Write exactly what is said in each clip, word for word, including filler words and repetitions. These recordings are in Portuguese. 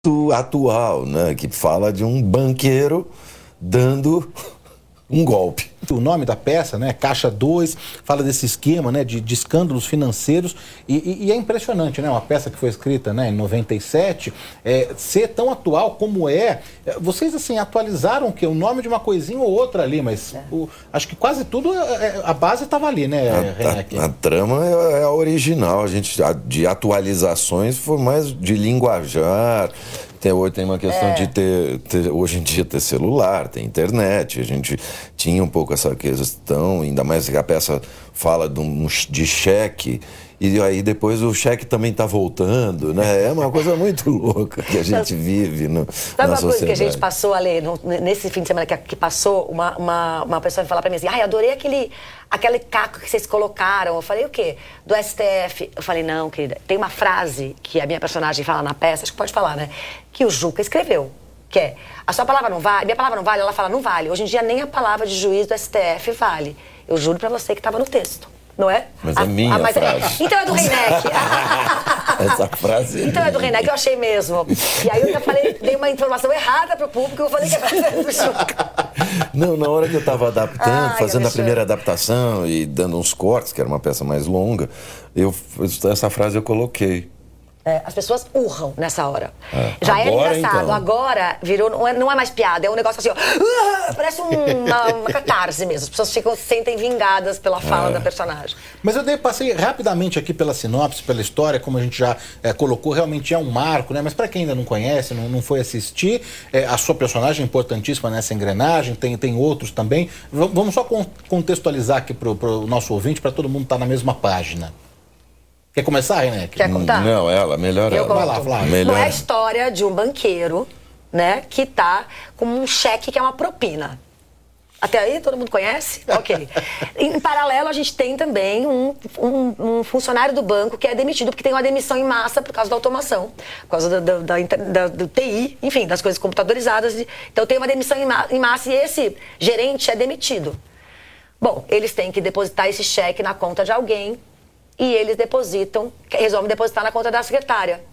atual, né? Que fala de um banqueiro dando um golpe. O nome da peça, né, Caixa dois, fala desse esquema, né, de, de escândalos financeiros e, e, e é impressionante, né, uma peça que foi escrita, né, em noventa e sete, é, ser tão atual como é. Vocês, assim, atualizaram o quê? O nome de uma coisinha ou outra ali, mas é. o, acho que quase tudo, é, a base estava ali, né, a, a, a trama é, é a original, a gente, a, de atualizações foi mais de linguajar. Tem, hoje tem uma questão é. de ter, ter, hoje em dia, ter celular, tem internet, a gente tinha um pouco essa questão, ainda mais que a peça fala de, um, de cheque, e aí depois o cheque também está voltando, né? É uma coisa muito louca que a gente vive no, Sabe na uma sociedade. coisa que a gente passou, Ale, no, nesse fim de semana que, que passou, uma, uma, uma pessoa me falar pra mim assim, ai, adorei aquele, aquele caco que vocês colocaram. Eu falei, o quê? Do S T F. Eu falei, não, querida, tem uma frase que a minha personagem fala na peça, acho que pode falar, né? Que o Juca escreveu, que é, a sua palavra não vale, minha palavra não vale, ela fala, não vale. Hoje em dia nem a palavra de juiz do S T F vale. Eu juro pra você que estava no texto, não é? Mas a, é minha a, mas frase. É, então é do Reineck. Essa frase é Então é do Reineck, eu achei mesmo. E aí eu já falei, dei uma informação errada pro público, eu falei que a frase era do Juca. Não, na hora que eu estava adaptando, Ai, fazendo a primeira adaptação e dando uns cortes, que era uma peça mais longa, eu, essa frase eu coloquei. É, as pessoas urram nessa hora. É. Já Agora, era engraçado, então. Agora virou, não é, não é mais piada, é um negócio assim, ó, uh, parece um, uma, uma catarse mesmo. As pessoas ficam, se sentem vingadas pela fala É. da personagem. Mas eu dei, passei rapidamente aqui pela sinopse, pela história, como a gente já é, colocou, realmente é um marco, né? Mas para quem ainda não conhece, não, não foi assistir, é, a sua personagem é importantíssima nessa engrenagem, tem, tem outros também. V vamos só con contextualizar aqui pro, pro nosso ouvinte, para todo mundo estar na mesma página. Quer começar, Reineck? Quer contar? Não, ela, melhor Eu ela. Vai lá, Flávio. Melhor. Não é a história de um banqueiro, né, que tá com um cheque que é uma propina. Até aí todo mundo conhece? Ok. Em paralelo, a gente tem também um, um, um funcionário do banco que é demitido porque tem uma demissão em massa por causa da automação, por causa da, da, da, da, do T I, enfim, das coisas computadorizadas. Então tem uma demissão em, ma em massa e esse gerente é demitido. Bom, eles têm que depositar esse cheque na conta de alguém e eles depositam, resolvem depositar na conta da secretária.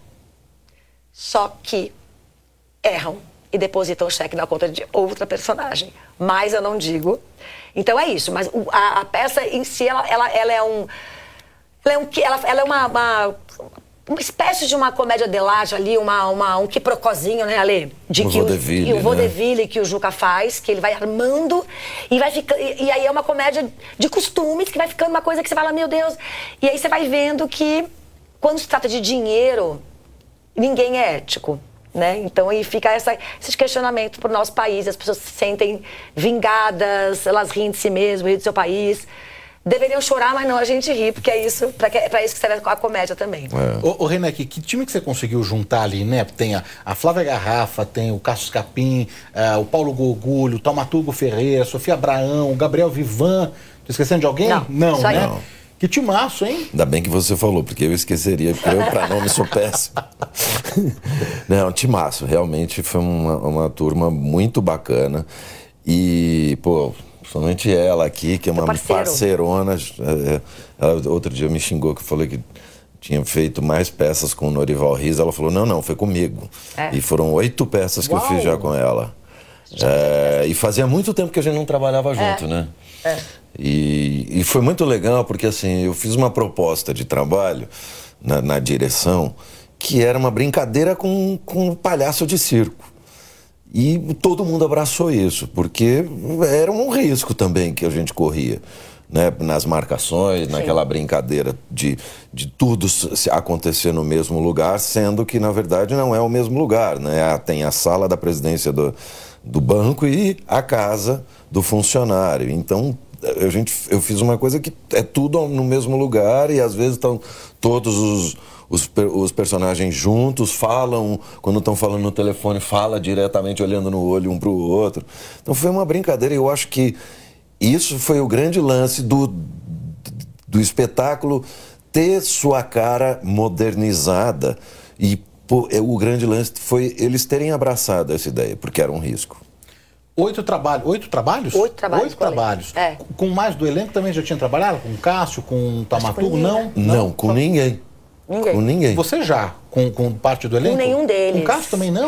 Só que erram e depositam o cheque na conta de outra personagem. Mas eu não digo. Então é isso. Mas o, a, a peça em si, ela, ela, ela é um... Ela é, um, ela, ela é uma, uma, uma espécie de uma comédia dell'arte ali, uma, uma, um quiprocozinho, né, Ale? De um que vaudeville, o, o vaudeville né? que o Juca faz, que ele vai armando e vai ficando... E, e aí é uma comédia de costumes, que vai ficando uma coisa que você fala, meu Deus... E aí você vai vendo que, quando se trata de dinheiro, ninguém é ético. Né? Então aí fica essa, esse questionamento para o nosso país, as pessoas se sentem vingadas, elas riem de si mesmas, riem do seu país. Deveriam chorar, mas não, a gente ri, porque é isso, para isso que serve a comédia também. É. Ô, ô Reineck, que time que você conseguiu juntar ali, né? Tem a, a Flávia Garrafa, tem o Cassius Capim, uh, o Paulo Gorgulho, o Taumaturgo Ferreira, Sofia Abraão, o Gabriel Vivan. Tô esquecendo de alguém? Não, não né? Não. Que timaço, hein? Ainda bem que você falou, porque eu esqueceria, porque eu, pra nome, sou péssimo. Não, timaço, realmente foi uma, uma turma muito bacana. E, pô, somente ela aqui, que é uma parceiro. parceirona. Ela, outro dia me xingou que eu falei que tinha feito mais peças com o Norival Riz. Ela falou, não, não, foi comigo. É. E foram oito peças que Uau. eu fiz já com ela. É, e fazia muito tempo que a gente não trabalhava junto, é. né? É. E, e foi muito legal porque assim, eu fiz uma proposta de trabalho na, na direção que era uma brincadeira com, com um palhaço de circo. E todo mundo abraçou isso, porque era um risco também que a gente corria, né? Nas marcações, Sim. naquela brincadeira de, de tudo acontecer no mesmo lugar, sendo que na verdade não é o mesmo lugar, né? Tem a sala da presidência do, do banco e a casa do funcionário. Então a gente, eu fiz uma coisa que é tudo no mesmo lugar e às vezes estão todos os, os, os personagens juntos, falam, quando estão falando no telefone, fala diretamente olhando no olho um para o outro. Então foi uma brincadeira e eu acho que isso foi o grande lance do, do espetáculo ter sua cara modernizada e pô, o grande lance foi eles terem abraçado essa ideia, porque era um risco. Oito, traba oito trabalhos? Oito trabalhos. Oito trabalhos. É. Com mais do elenco também já tinha trabalhado? Com o Cássio, com o Taumaturgo? Não, não. Não, com só... ninguém. Ninguém. Com ninguém. Você já? com, com parte do elenco? Com nenhum deles. Com o Cássio também não?